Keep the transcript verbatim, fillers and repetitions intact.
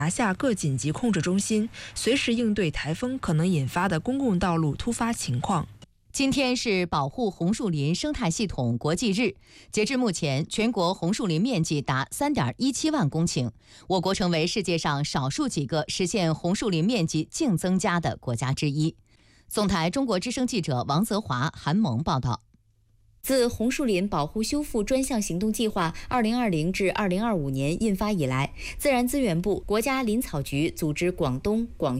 辖下各紧急控制中心，随时应对台风可能引发的公共道路突发情况。 今天是保护红树林生态系统国际日，截至目前，全国红树林面积达 三点一七万公顷，我国成为世界上少数几个实现红树林面积净增加的国家之一。总台中国之声记者王泽华、韩萌报道。 自红树林保护修复专项行动计划二零二零至二零二五年印发以来，自然资源部、国家林草局组织广东、广